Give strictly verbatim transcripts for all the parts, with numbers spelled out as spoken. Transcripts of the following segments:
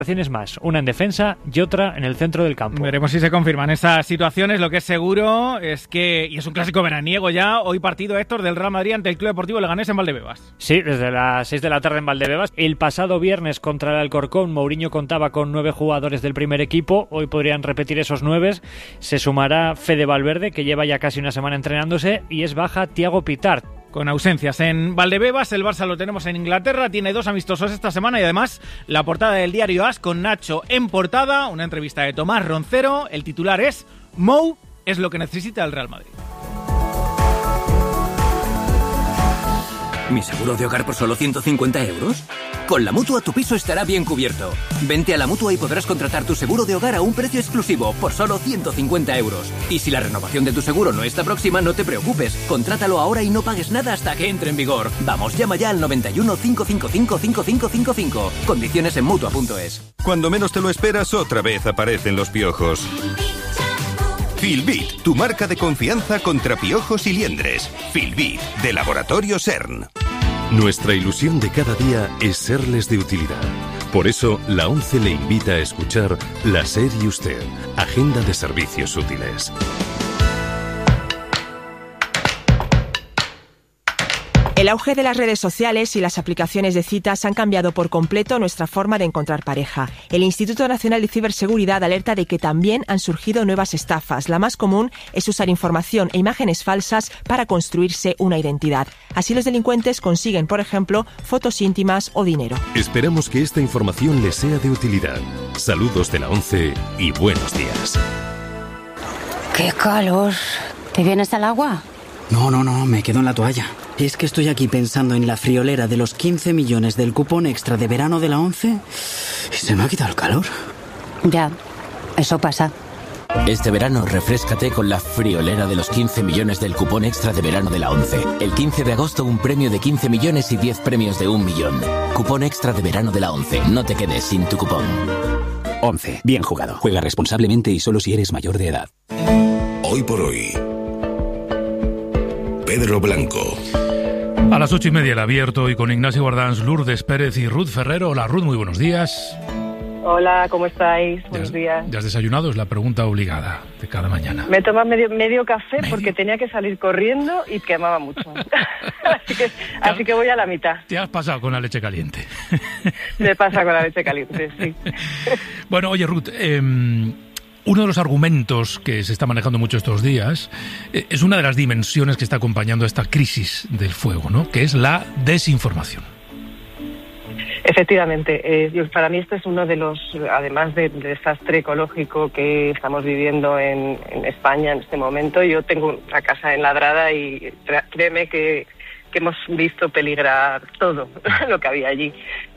más, una en defensa y otra en el centro del campo. Veremos si se confirman esas situaciones. Lo que es seguro es que, y es un clásico veraniego ya, hoy partido, Héctor, del Real Madrid ante el Club Deportivo Leganés en Valdebebas. Sí, desde las seis de la tarde en Valdebebas. El pasado viernes contra el Alcorcón, Mourinho contaba con nueve jugadores del primer equipo. Hoy podrían repetir esos nueve. Se sumará Fede Valverde, que lleva ya casi una semana entrenándose, y es baja Thiago Pitart. Con ausencias en Valdebebas, el Barça lo tenemos en Inglaterra, tiene dos amistosos esta semana y además la portada del diario As con Nacho en portada, una entrevista de Tomás Roncero, el titular es Mou es lo que necesita el Real Madrid. ¿Mi seguro de hogar por solo ciento cincuenta euros? Con la Mutua tu piso estará bien cubierto. Vente a la Mutua y podrás contratar tu seguro de hogar a un precio exclusivo por solo ciento cincuenta euros. Y si la renovación de tu seguro no está próxima, no te preocupes. Contrátalo ahora y no pagues nada hasta que entre en vigor. Vamos, llama ya al noventa y uno, cinco cinco cinco, cinco cinco cinco cinco. Condiciones en Mutua punto es. Cuando menos te lo esperas, otra vez aparecen los piojos. Filbit, tu marca de confianza contra piojos y liendres. Filbit, de Laboratorio CERN. Nuestra ilusión de cada día es serles de utilidad. Por eso, la ONCE le invita a escuchar La SER y Usted, Agenda de Servicios Útiles. El auge de las redes sociales y las aplicaciones de citas han cambiado por completo nuestra forma de encontrar pareja. El Instituto Nacional de Ciberseguridad alerta de que también han surgido nuevas estafas. La más común es usar información e imágenes falsas para construirse una identidad. Así los delincuentes consiguen, por ejemplo, fotos íntimas o dinero. Esperamos que esta información les sea de utilidad. Saludos de la ONCE y buenos días. ¡Qué calor! ¿Te vienes al agua? No, no, no, me quedo en la toalla. Es que estoy aquí pensando en la friolera de los quince millones del cupón extra de verano de la ONCE y se me ha quitado el calor. Ya, eso pasa. Este verano refréscate con la friolera de los quince millones del cupón extra de verano de la ONCE. El quince de agosto un premio de quince millones y diez premios de un millón. Cupón extra de verano de la ONCE. No te quedes sin tu cupón. ONCE. Bien jugado. Juega responsablemente y solo si eres mayor de edad. Hoy por hoy. Pedro Blanco. A las ocho y media el abierto y con Ignacio Guardans, Lourdes Pérez y Ruth Ferrero. Hola Ruth, muy buenos días. Hola, ¿cómo estáis? Buenos has, días. ¿Ya has desayunado? Es la pregunta obligada de cada mañana. Me he tomado medio, medio café ¿Medio? porque tenía que salir corriendo y quemaba mucho. así, que, así que voy a la mitad. Te has pasado con la leche caliente. Me pasa con la leche caliente, sí. Bueno, oye Ruth, eh, uno de los argumentos que se está manejando mucho estos días eh, es una de las dimensiones que está acompañando a esta crisis del fuego, ¿no? Que es la desinformación. Efectivamente, eh, para mí este es uno de los, además del de desastre ecológico que estamos viviendo en, en España en este momento. Yo tengo una casa enladrada y créeme que, que hemos visto peligrar todo lo que había allí.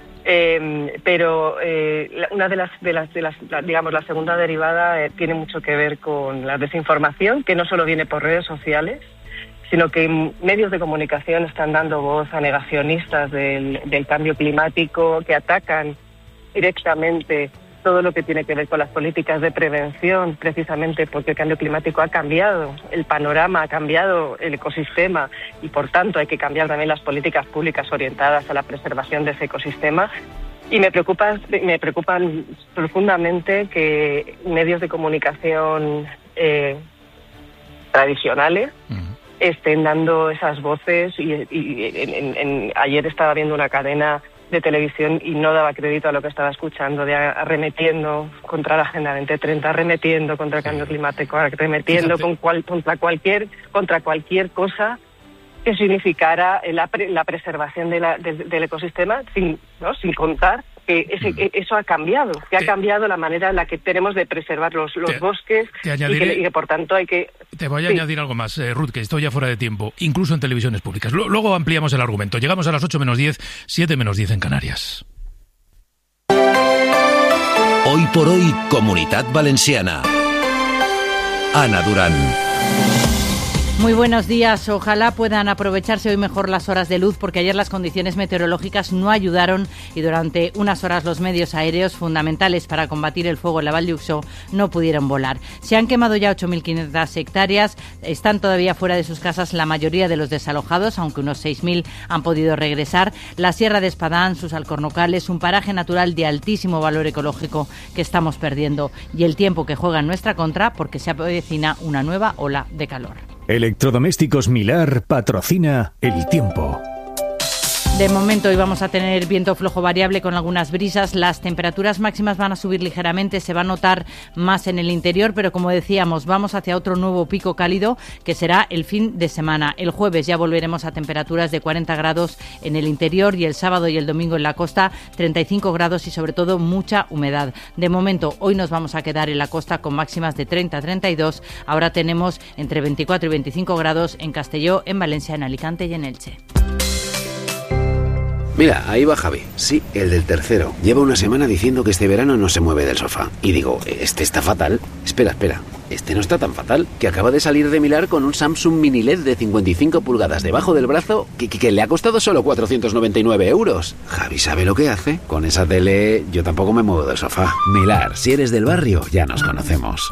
Eh, pero eh, una de las, de las, de las, digamos, la segunda derivada eh, tiene mucho que ver con la desinformación, que no solo viene por redes sociales, sino que medios de comunicación están dando voz a negacionistas del, del cambio climático, que atacan directamente todo lo que tiene que ver con las políticas de prevención, precisamente porque el cambio climático ha cambiado el panorama, ha cambiado el ecosistema y, por tanto, hay que cambiar también las políticas públicas orientadas a la preservación de ese ecosistema. Y me preocupa, me preocupan profundamente que medios de comunicación eh, tradicionales uh-huh. estén dando esas voces y, y en, en, en, ayer estaba viendo una cadena de televisión y no daba crédito a lo que estaba escuchando, de arremetiendo contra la Agenda veinte treinta, arremetiendo contra el cambio climático, arremetiendo con cual, contra cualquier contra cualquier cosa que significara la, pre, la preservación de la, de, del ecosistema, sin, ¿no? sin contar que ese, mm. eso ha cambiado, que te, ha cambiado la manera en la que tenemos de preservar los, los te, bosques te añadiré, y, que, y que por tanto hay que... Te voy a sí. añadir algo más, eh, Ruth, que estoy ya fuera de tiempo, incluso en televisiones públicas. L- luego ampliamos el argumento. Llegamos a las ocho menos diez, siete menos diez en Canarias. Hoy por hoy, Comunitat Valenciana. Ana Durán. Muy buenos días. Ojalá puedan aprovecharse hoy mejor las horas de luz, porque ayer las condiciones meteorológicas no ayudaron y durante unas horas los medios aéreos fundamentales para combatir el fuego en la Vall d'Uixó no pudieron volar. Se han quemado ya ocho mil quinientas hectáreas, están todavía fuera de sus casas la mayoría de los desalojados, aunque unos seis mil han podido regresar. La Sierra de Espadán, sus alcornocales, un paraje natural de altísimo valor ecológico que estamos perdiendo, y el tiempo que juega en nuestra contra porque se avecina una nueva ola de calor. Electrodomésticos Milar patrocina el tiempo. De momento hoy vamos a tener viento flojo variable con algunas brisas. Las temperaturas máximas van a subir ligeramente, se va a notar más en el interior, pero como decíamos, vamos hacia otro nuevo pico cálido que será el fin de semana. El jueves ya volveremos a temperaturas de cuarenta grados en el interior y el sábado y el domingo en la costa treinta y cinco grados y sobre todo mucha humedad. De momento hoy nos vamos a quedar en la costa con máximas de treinta a treinta y dos. Ahora tenemos entre veinticuatro y veinticinco grados en Castelló, en Valencia, en Alicante y en Elche. Mira, ahí va Javi. Sí, el del tercero. Lleva una semana diciendo que este verano no se mueve del sofá. Y digo, este está fatal. Espera, espera. Este no está tan fatal. Que acaba de salir de Milar con un Samsung Mini L E D de cincuenta y cinco pulgadas debajo del brazo que, que, que le ha costado solo cuatrocientos noventa y nueve euros. Javi sabe lo que hace. Con esa tele yo tampoco me muevo del sofá. Milar, si eres del barrio, ya nos conocemos.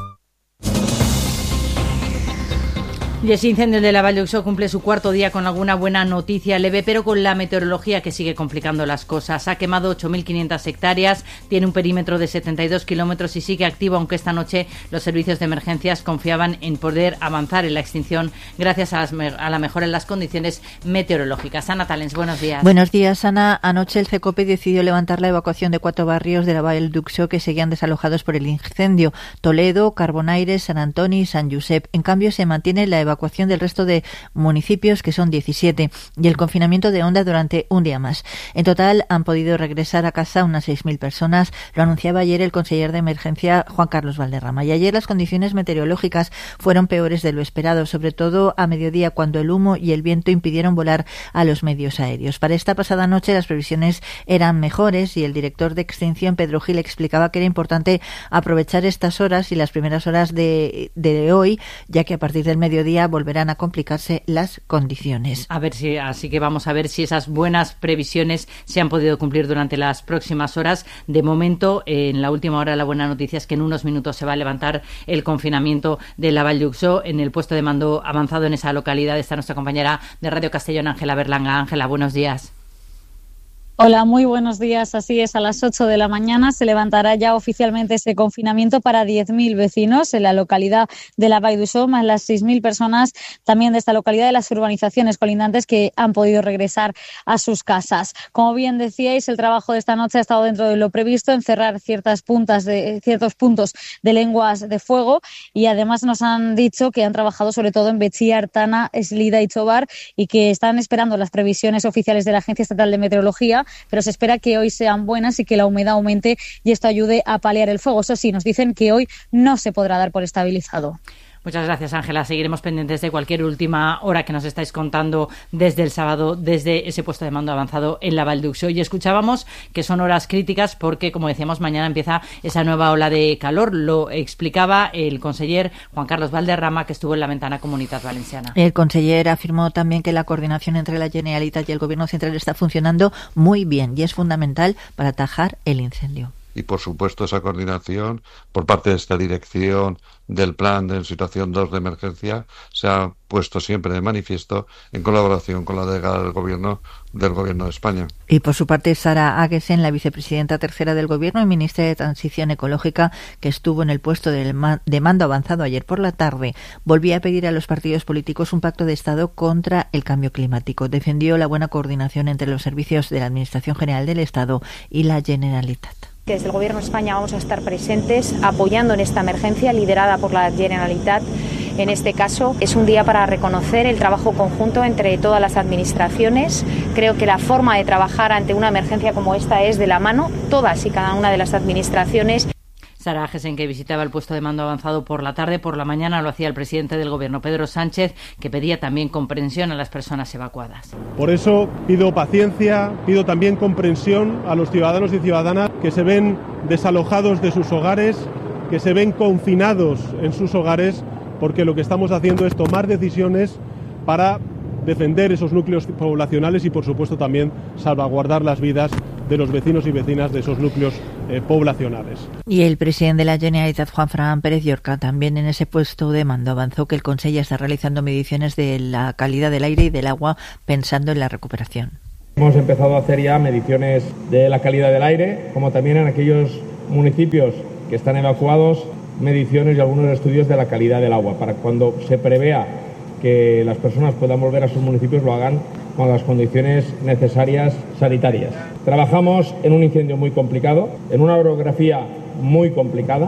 Y ese incendio de la Vall d'Uixó cumple su cuarto día con alguna buena noticia leve, pero con la meteorología que sigue complicando las cosas. Ha quemado ocho mil quinientas hectáreas, tiene un perímetro de setenta y dos kilómetros y sigue activo, aunque esta noche los servicios de emergencias confiaban en poder avanzar en la extinción gracias a, las, a la mejora en las condiciones meteorológicas. Ana Talens, buenos días. Buenos días, Ana. Anoche el CECOPE decidió levantar la evacuación de cuatro barrios de la Vall d'Uixó que seguían desalojados por el incendio: Toledo, Carbonaire, San Antoni y San Josep. En cambio, se mantiene la evacuación evacuación del resto de municipios, que son diecisiete, y el confinamiento de Onda durante un día más. En total han podido regresar a casa unas seis mil personas, lo anunciaba ayer el conseller de emergencia Juan Carlos Valderrama. Y ayer las condiciones meteorológicas fueron peores de lo esperado, sobre todo a mediodía, cuando el humo y el viento impidieron volar a los medios aéreos. Para esta pasada noche las previsiones eran mejores y el director de extinción, Pedro Gil, explicaba que era importante aprovechar estas horas y las primeras horas de, de hoy, ya que a partir del mediodía volverán a complicarse las condiciones. A ver si, así que vamos a ver si esas buenas previsiones se han podido cumplir durante las próximas horas. De momento, en la última hora, la buena noticia es que en unos minutos se va a levantar el confinamiento de la Vall d'Uixó. En el puesto de mando avanzado en esa localidad está nuestra compañera de Radio Castellón, Ángela Berlanga. Ángela, buenos días. Hola, muy buenos días. Así es, a las ocho de la mañana se levantará ya oficialmente ese confinamiento para diez mil vecinos en la localidad de la Vall d'Uixó, más las seis mil personas también de esta localidad, de las urbanizaciones colindantes que han podido regresar a sus casas. Como bien decíais, el trabajo de esta noche ha estado dentro de lo previsto, en cerrar ciertas puntas de, ciertos puntos de lenguas de fuego, y además nos han dicho que han trabajado sobre todo en Betxí, Artana, Eslida y Tobar, y que están esperando las previsiones oficiales de la Agencia Estatal de Meteorología, pero se espera que hoy sean buenas y que la humedad aumente y esto ayude a paliar el fuego. Eso sí, nos dicen que hoy no se podrá dar por estabilizado. Muchas gracias, Ángela. Seguiremos pendientes de cualquier última hora que nos estáis contando desde el sábado, desde ese puesto de mando avanzado en la Vall d'Uixó. Y escuchábamos que son horas críticas porque, como decíamos, mañana empieza esa nueva ola de calor. Lo explicaba el conseller Juan Carlos Valderrama, que estuvo en la Ventana Comunitat Valenciana. El conseller afirmó también que la coordinación entre la Generalitat y el Gobierno central está funcionando muy bien y es fundamental para atajar el incendio. Y, por supuesto, esa coordinación por parte de esta dirección del plan de situación dos de emergencia se ha puesto siempre de manifiesto en colaboración con la delegada del Gobierno del Gobierno de España. Y, por su parte, Sara Aguesen, la vicepresidenta tercera del Gobierno y ministra de Transición Ecológica, que estuvo en el puesto de mando avanzado ayer por la tarde, volvía a pedir a los partidos políticos un pacto de Estado contra el cambio climático. Defendió la buena coordinación entre los servicios de la Administración General del Estado y la Generalitat. Que desde el Gobierno de España vamos a estar presentes apoyando en esta emergencia liderada por la Generalitat. En este caso es un día para reconocer el trabajo conjunto entre todas las administraciones. Creo que la forma de trabajar ante una emergencia como esta es de la mano, todas y cada una de las administraciones. Sara Aguesen, que visitaba el puesto de mando avanzado por la tarde. Por la mañana lo hacía el presidente del Gobierno, Pedro Sánchez, que pedía también comprensión a las personas evacuadas. Por eso pido paciencia, pido también comprensión a los ciudadanos y ciudadanas que se ven desalojados de sus hogares, que se ven confinados en sus hogares, porque lo que estamos haciendo es tomar decisiones para defender esos núcleos poblacionales y, por supuesto, también salvaguardar las vidas de los vecinos y vecinas de esos núcleos eh, poblacionales. Y el presidente de la Generalitat, Juan Fran Pérez Llorca, también en ese puesto de mando, avanzó que el Consejo ya está realizando mediciones de la calidad del aire y del agua pensando en la recuperación. Hemos empezado a hacer ya mediciones de la calidad del aire, como también en aquellos municipios que están evacuados, mediciones y algunos estudios de la calidad del agua, para cuando se prevea que las personas puedan volver a sus municipios lo hagan con las condiciones necesarias sanitarias. Trabajamos en un incendio muy complicado, en una orografía muy complicada.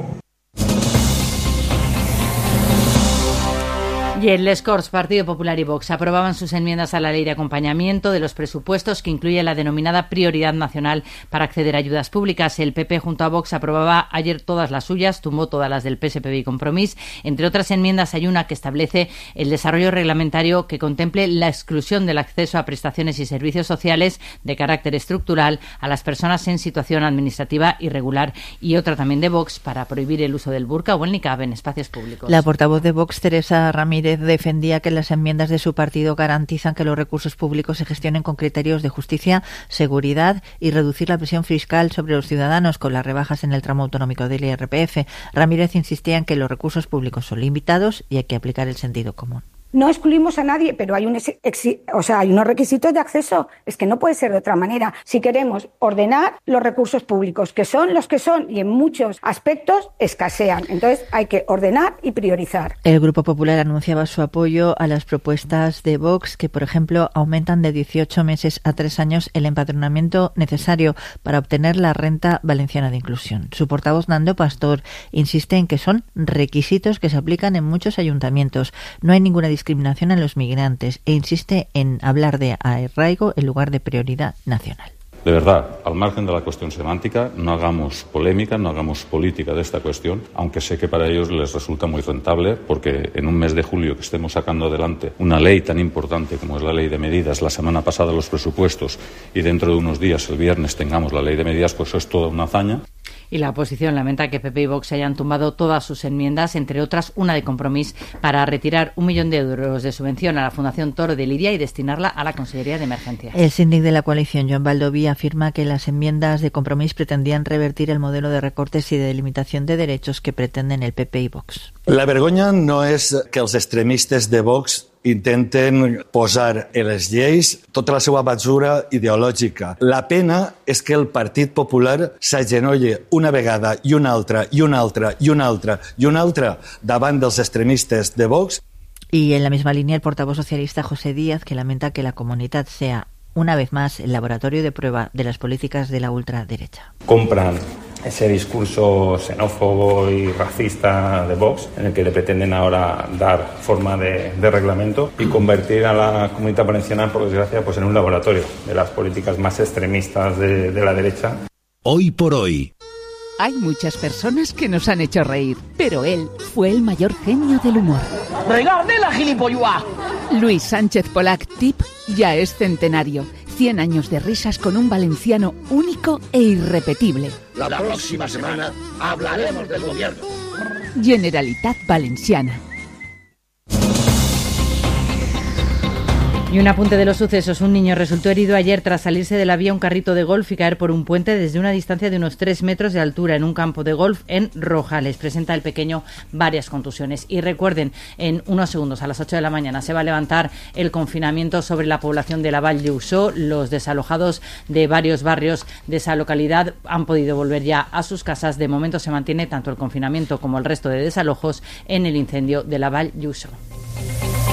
Y en Les Corts, Partido Popular y Vox aprobaban sus enmiendas a la ley de acompañamiento de los presupuestos que incluye la denominada prioridad nacional para acceder a ayudas públicas. El P P junto a Vox aprobaba ayer todas las suyas, tumbó todas las del P S P B y Compromís. Entre otras enmiendas hay una que establece el desarrollo reglamentario que contemple la exclusión del acceso a prestaciones y servicios sociales de carácter estructural a las personas en situación administrativa irregular, y otra también de Vox para prohibir el uso del burka o el niqab en espacios públicos. La portavoz de Vox, Teresa Ramírez, defendía que las enmiendas de su partido garantizan que los recursos públicos se gestionen con criterios de justicia, seguridad y reducir la presión fiscal sobre los ciudadanos con las rebajas en el tramo autonómico del I R P F. Ramírez insistía en que los recursos públicos son limitados y hay que aplicar el sentido común. No excluimos a nadie, pero hay, un exi- o sea, hay unos requisitos de acceso. Es que no puede ser de otra manera. Si queremos ordenar los recursos públicos, que son los que son y en muchos aspectos escasean. Entonces hay que ordenar y priorizar. El Grupo Popular anunciaba su apoyo a las propuestas de Vox que, por ejemplo, aumentan de dieciocho meses a tres años el empadronamiento necesario para obtener la renta valenciana de inclusión. Su portavoz, Nando Pastor, insiste en que son requisitos que se aplican en muchos ayuntamientos. No hay ninguna discriminación discriminación a los migrantes e insiste en hablar de arraigo en lugar de prioridad nacional. De verdad, al margen de la cuestión semántica, no hagamos polémica, no hagamos política de esta cuestión, aunque sé que para ellos les resulta muy rentable, porque en un mes de julio que estemos sacando adelante una ley tan importante como es la ley de medidas, la semana pasada los presupuestos y dentro de unos días, el viernes, tengamos la ley de medidas, pues eso es toda una hazaña. Y la oposición lamenta que P P y Vox hayan tumbado todas sus enmiendas, entre otras una de Compromís, para retirar un millón de euros de subvención a la Fundación Toro de Lidia y destinarla a la Consejería de Emergencias. El síndic de la coalición, Joan Baldoví, afirma que las enmiendas de Compromís pretendían revertir el modelo de recortes y de delimitación de derechos que pretenden el P P y Vox. La vergonya no és que els extremistes de Vox intenten posar en les lleis tota la seva basura ideològica. La pena és que el Partit Popular s'agenolle una vegada i una altra i una altra i una altra i una altra davant dels extremistes de Vox. Y en la misma línea el portavoz socialista José Díaz, que lamenta que la Comunitat sea una vez más el laboratorio de prueba de las políticas de la ultraderecha. Compran ese discurso xenófobo y racista de Vox, en el que le pretenden ahora dar forma de, de reglamento y convertir a la Comunidad Valenciana, por desgracia, pues en un laboratorio de las políticas más extremistas de, de la derecha. Hoy por hoy. Hay muchas personas que nos han hecho reír, pero él fue el mayor genio del humor. ¡Regarde la gilipollua! Luis Sánchez Polac Tip ya es centenario. cien años de risas con un valenciano único e irrepetible. La próxima semana hablaremos del gobierno. Generalitat Valenciana. Y un apunte de los sucesos. Un niño resultó herido ayer tras salirse de la vía un carrito de golf y caer por un puente desde una distancia de unos tres metros de altura en un campo de golf en Rojales. Presenta el pequeño varias contusiones. Y recuerden, en unos segundos, a las ocho de la mañana, se va a levantar el confinamiento sobre la población de la Vall d'Uixó. Los desalojados de varios barrios de esa localidad han podido volver ya a sus casas. De momento se mantiene tanto el confinamiento como el resto de desalojos en el incendio de la Vall d'Uixó.